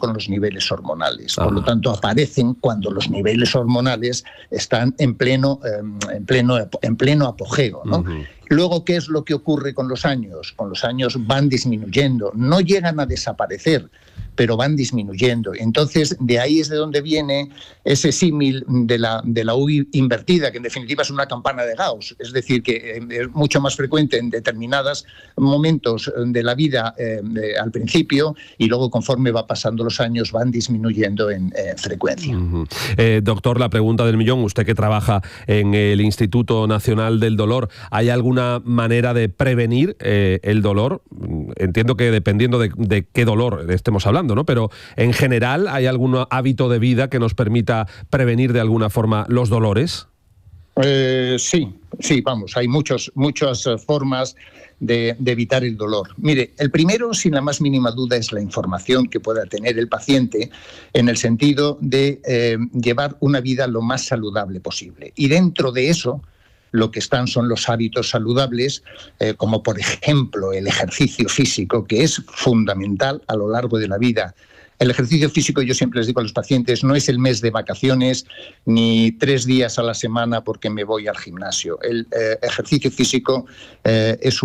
con los niveles hormonales. Por lo tanto, aparecen cuando los niveles hormonales están en pleno apogeo, ¿no? Luego, ¿qué es lo que ocurre con los años? Con los años van disminuyendo, no llegan a desaparecer, pero van disminuyendo. Entonces, de ahí es de donde viene ese símil de la U invertida, que en definitiva es una campana de Gauss, es decir, que es mucho más frecuente en determinados momentos de la vida al principio, y luego conforme va pasando los años van disminuyendo en frecuencia. Doctor, la pregunta del millón, usted que trabaja en el Instituto Nacional del Dolor, ¿hay alguna manera de prevenir el dolor? Entiendo que dependiendo de qué dolor estemos hablando, ¿no? Pero en general, ¿hay algún hábito de vida que nos permita prevenir de alguna forma los dolores? Sí, vamos, hay muchas formas de evitar el dolor. Mire, el primero, sin la más mínima duda, es la información que pueda tener el paciente en el sentido de llevar una vida lo más saludable posible. Y dentro de eso, lo que están son los hábitos saludables, como por ejemplo el ejercicio físico, que es fundamental a lo largo de la vida. El ejercicio físico, yo siempre les digo a los pacientes, no es el mes de vacaciones ni 3 días a la semana porque me voy al gimnasio. El ejercicio físico es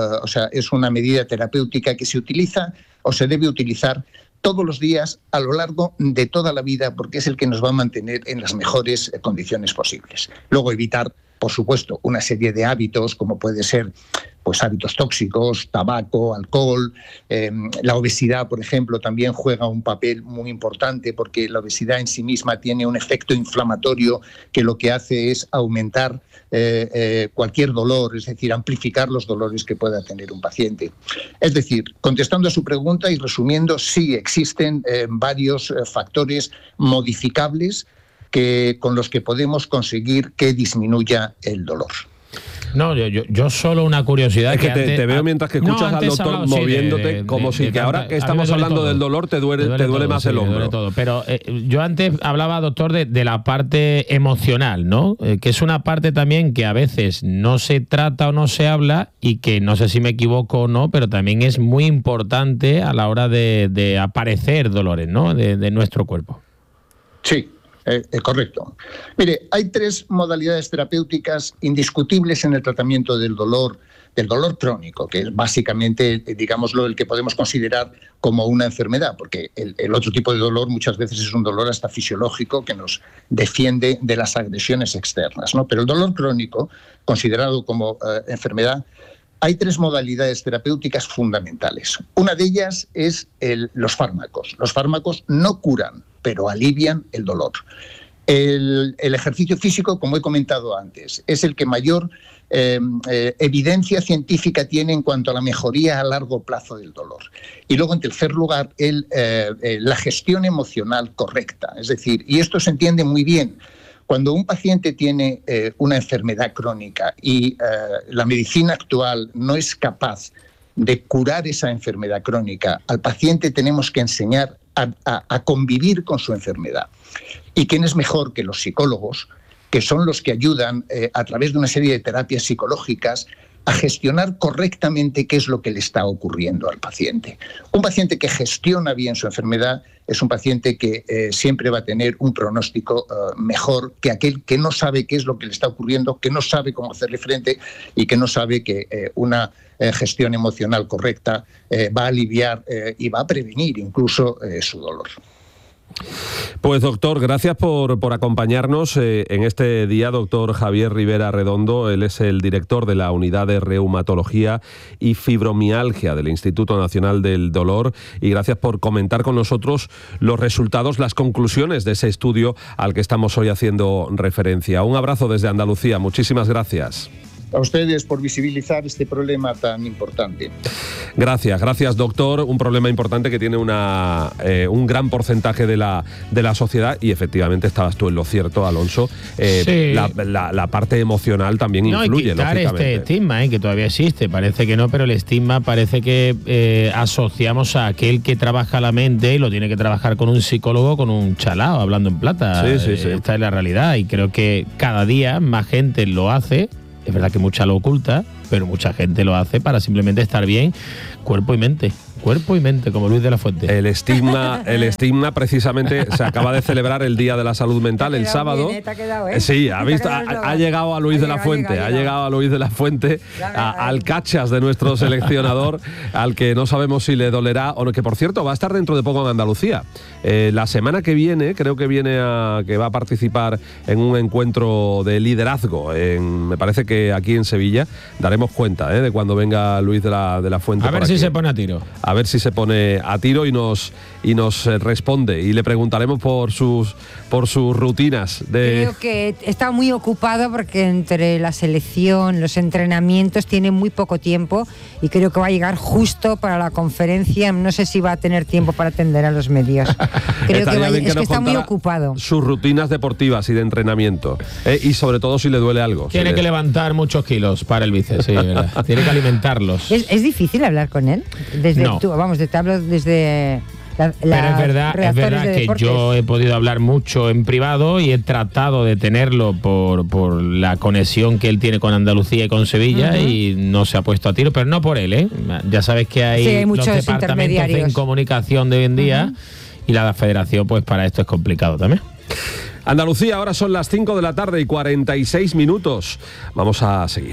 una medida terapéutica que se utiliza o se debe utilizar todos los días a lo largo de toda la vida, porque es el que nos va a mantener en las mejores condiciones posibles. Luego, evitar, por supuesto, una serie de hábitos, como puede ser pues hábitos tóxicos, tabaco, alcohol. La obesidad, por ejemplo, también juega un papel muy importante, porque la obesidad en sí misma tiene un efecto inflamatorio que lo que hace es aumentar cualquier dolor, es decir, amplificar los dolores que pueda tener un paciente. Es decir, contestando a su pregunta y resumiendo, sí existen varios factores modificables con los que podemos conseguir que disminuya el dolor. No, yo solo una curiosidad. Es que te veo mientras que escuchas al doctor moviéndote, como si que ahora que estamos hablando del dolor te duele más el hombro. Todo. Pero yo antes hablaba, doctor, de la parte emocional, ¿no? Que es una parte también que a veces no se trata o no se habla, y que no sé si me equivoco o no, pero también es muy importante a la hora de aparecer dolores, ¿no? De nuestro cuerpo. Sí. Correcto. Mire, hay 3 modalidades terapéuticas indiscutibles en el tratamiento del dolor crónico, que es básicamente, digámoslo, el que podemos considerar como una enfermedad, porque el otro tipo de dolor muchas veces es un dolor hasta fisiológico que nos defiende de las agresiones externas, ¿no? Pero el dolor crónico, considerado como enfermedad, hay 3 modalidades terapéuticas fundamentales. Una de ellas es los fármacos. Los fármacos no curan, pero alivian el dolor. El ejercicio físico, como he comentado antes, es el que mayor evidencia científica tiene en cuanto a la mejoría a largo plazo del dolor. Y luego, en tercer lugar, la gestión emocional correcta. Es decir, y esto se entiende muy bien, cuando un paciente tiene una enfermedad crónica y la medicina actual no es capaz de curar esa enfermedad crónica, al paciente tenemos que enseñar a convivir con su enfermedad. ¿Y quién es mejor que los psicólogos, que son los que ayudan a través de una serie de terapias psicológicas a gestionar correctamente qué es lo que le está ocurriendo al paciente? Un paciente que gestiona bien su enfermedad es un paciente que siempre va a tener un pronóstico mejor que aquel que no sabe qué es lo que le está ocurriendo, que no sabe cómo hacerle frente y que no sabe que una gestión emocional correcta va a aliviar y va a prevenir incluso su dolor. Pues doctor, gracias por acompañarnos en este día, doctor Javier Rivera Redondo. Él es el director de la Unidad de Reumatología y Fibromialgia del Instituto Nacional del Dolor, y gracias por comentar con nosotros los resultados, las conclusiones de ese estudio al que estamos hoy haciendo referencia. Un abrazo desde Andalucía, muchísimas gracias. A ustedes por visibilizar este problema tan importante. Gracias doctor. Un problema importante que tiene un gran porcentaje de la sociedad, y efectivamente estabas tú en lo cierto, Alonso. Sí. La parte emocional también influye, quitar lógicamente. Este estigma, que todavía existe, parece que no, pero el estigma parece que asociamos a aquel que trabaja la mente y lo tiene que trabajar con un psicólogo, con un chalao, hablando en plata. Sí. Esta es la realidad, y creo que cada día más gente lo hace. Es verdad que mucha lo oculta, pero mucha gente lo hace para simplemente estar bien, cuerpo y mente. Cuerpo y mente, como Luis de la Fuente. El estigma precisamente se acaba de celebrar el Día de la Salud Mental el sábado. Bien, te ha quedado, ¿eh? Sí, ha llegado a Luis de la Fuente, ha llegado a Luis de la Fuente, al cachas de nuestro seleccionador, al que no sabemos si le dolerá o no, que por cierto va a estar dentro de poco en Andalucía. La semana que viene, creo que que va a participar en un encuentro de liderazgo, me parece que aquí en Sevilla. Daremos cuenta de cuando venga Luis de la Fuente. A ver si se pone a tiro. A ver si se pone a tiro y nos responde. Y le preguntaremos por sus rutinas. Creo que está muy ocupado porque entre la selección, los entrenamientos, tiene muy poco tiempo y creo que va a llegar justo para la conferencia. No sé si va a tener tiempo para atender a los medios. Creo que está muy ocupado. Sus rutinas deportivas y de entrenamiento. Y sobre todo si le duele algo. Tiene que levantar muchos kilos para el bíceps, sí, ¿verdad? Tiene que alimentarlos. ¿Es difícil hablar con él? Te hablo desde... Pero es verdad que yo he podido hablar mucho en privado y he tratado de tenerlo por la conexión que él tiene con Andalucía y con Sevilla, y no se ha puesto a tiro, pero no por él, ¿eh? Ya sabes que hay muchos los departamentos en comunicación de hoy en día, y la federación pues para esto es complicado también. Andalucía, ahora son las 5 de la tarde y 46 minutos. Vamos a seguir.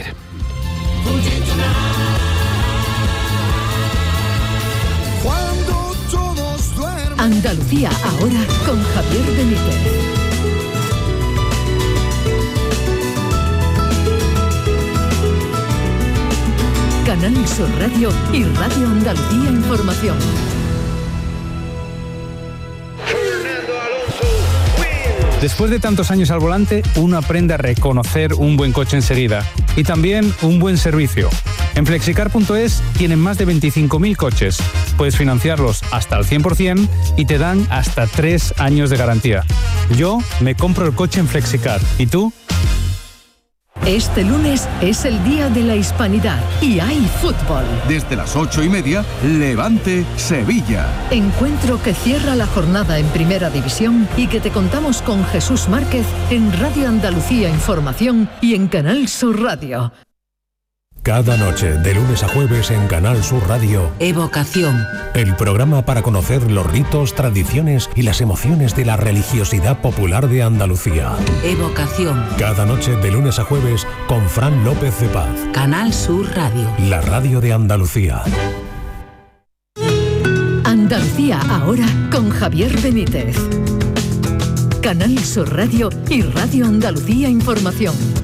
Andalucía ahora con Javier Benítez. Canal Sur Radio y Radio Andalucía Información. Después de tantos años al volante, uno aprende a reconocer un buen coche enseguida y también un buen servicio. En Flexicar.es tienen más de 25.000 coches. Puedes financiarlos hasta el 100% y te dan hasta 3 años de garantía. Yo me compro el coche en Flexicar. ¿Y tú? Este lunes es el Día de la Hispanidad y hay fútbol. Desde las 8:30, Levante-Sevilla. Encuentro que cierra la jornada en Primera División y que te contamos con Jesús Márquez en Radio Andalucía Información y en Canal Sur Radio. Cada noche, de lunes a jueves en Canal Sur Radio. Evocación. El programa para conocer los ritos, tradiciones y las emociones de la religiosidad popular de Andalucía. Evocación. Cada noche, de lunes a jueves, con Fran López de Paz. Canal Sur Radio. La radio de Andalucía. Andalucía ahora con Javier Benítez. Canal Sur Radio y Radio Andalucía Información.